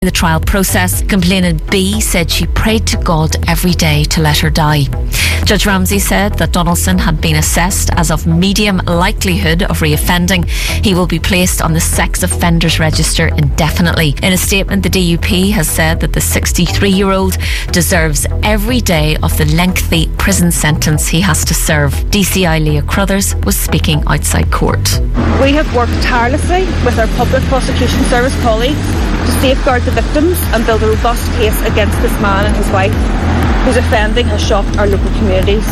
The trial process, complainant B said she prayed to God every day to let her die. Judge Ramsey said that Donaldson had been assessed as of medium likelihood of reoffending. He will be placed on the sex offenders register indefinitely. In a statement, the DUP has said that the 63-year-old deserves every day of the lengthy prison sentence he has to serve. DCI Leah Crothers was speaking outside court. We have worked tirelessly with our Public Prosecution Service colleagues to safeguard the victims and build a robust case against this man and his wife, whose offending has shocked our local communities.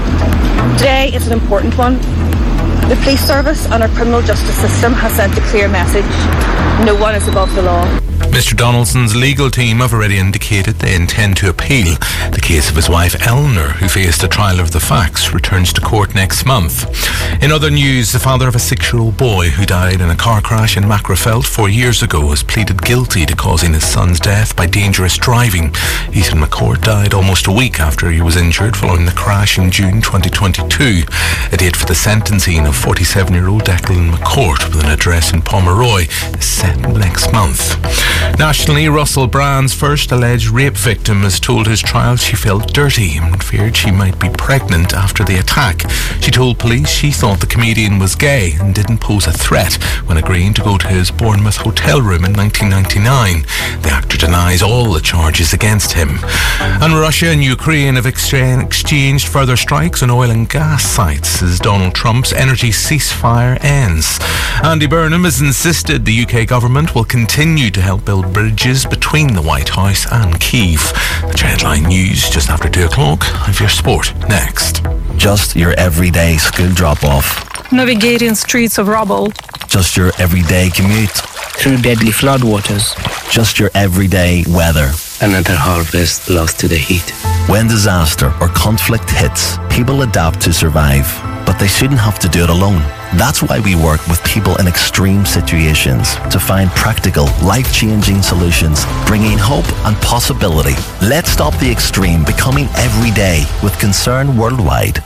Today is an important one. The police service and our criminal justice system has sent a clear message. No one is above the law. Mr. Donaldson's legal team have already indicated they intend to appeal. The case of his wife Eleanor, who faced a trial of the facts, returns to court next month. In other news, the father of a 6-year-old boy who died in a car crash in Macrofelt 4 years ago has pleaded guilty to causing his son's death by dangerous driving. Ethan McCourt died almost a week after he was injured following the crash in June 2022. A date for the sentencing of 47-year-old Declan McCourt with an address in Pomeroy is set next month. Nationally, Russell Brand's first alleged rape victim has told his trial she felt dirty and feared she might be pregnant after the attack. She told police she thought the comedian was gay and didn't pose a threat when agreeing to go to his Bournemouth hotel room in 1999. The actor denies all the charges against him. And Russia and Ukraine have exchanged further strikes on oil and gas sites as Donald Trump's energy ceasefire ends. Andy Burnham has insisted the UK government will continue to help build bridges between the White House and Kyiv. The headline news just after 2 o'clock. Have your sport next. Just your everyday school drop-off. Navigating streets of rubble. Just your everyday commute. Through deadly floodwaters. Just your everyday weather. Another harvest lost to the heat. When disaster or conflict hits, people adapt to survive, but they shouldn't have to do it alone. That's why we work with people in extreme situations to find practical, life-changing solutions, bringing hope and possibility. Let's stop the extreme becoming everyday with Concern Worldwide.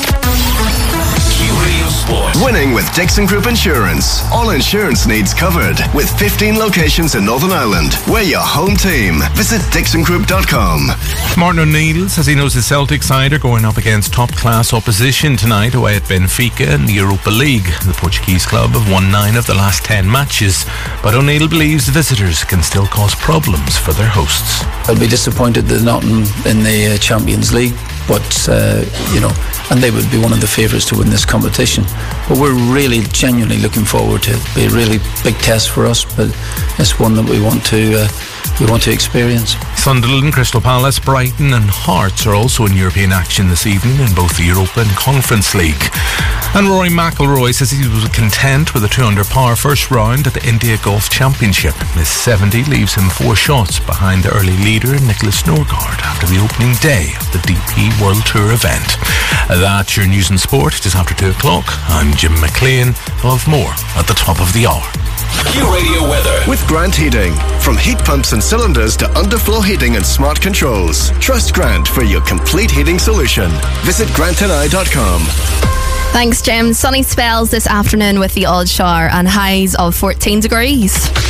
Winning with Dixon Group Insurance. All insurance needs covered. With 15 locations in Northern Ireland. We're your home team. Visit dixongroup.com. Martin O'Neill says he knows the Celtic side are going up against top-class opposition tonight away at Benfica in the Europa League. The Portuguese club have won 9 of the last 10 matches, but O'Neill believes visitors can still cause problems for their hosts. I'll be disappointed they're not in the Champions League, but, and they would be one of the favourites to win this competition. But we're really genuinely looking forward to it. It'll be a really big test for us, but it's one that we want to experience. Sunderland, Crystal Palace, Brighton and Hearts are also in European action this evening in both the Europa and Conference League. And Rory McIlroy says he was content with a 2-under par first round at the India Golf Championship. His 70 leaves him 4 shots behind the early leader Nicholas Norgard after the opening day of the DP World Tour event. That's your news and sport just after 2 o'clock. I'm Jim McLean. We'll have more at the top of the hour. Q-Radio weather with Grant Heating. From heat pumps and cylinders to underfloor heating and smart controls. Trust Grant for your complete heating solution. Visit grantandI.com. Thanks, Jim. Sunny spells this afternoon with the odd shower and highs of 14 degrees.